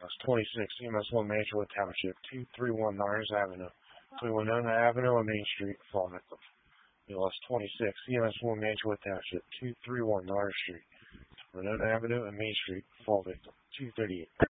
That's 26 EMS 1 Mantua Township, 231 Nyers Avenue, between Winona Avenue and Main Street, fall victim. You lost 26 EMS 1 Mantua Township, 231 Nyers Street, Winona Avenue and Main Street, fall victim, 238.